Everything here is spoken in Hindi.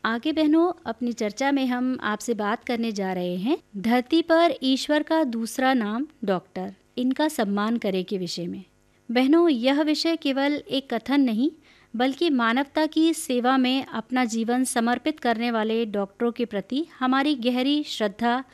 आगे बहनों, अपनी चर्चा में हम आपसे बात करने जा रहे हैं धरती पर ईश्वर का दूसरा नाम डॉक्टर, इनका सम्मान करे के विषय में। बहनों, यह विषय केवल एक कथन नहीं बल्कि मानवता की सेवा में अपना जीवन समर्पित करने वाले डॉक्टरों के प्रति हमारी गहरी श्रद्धा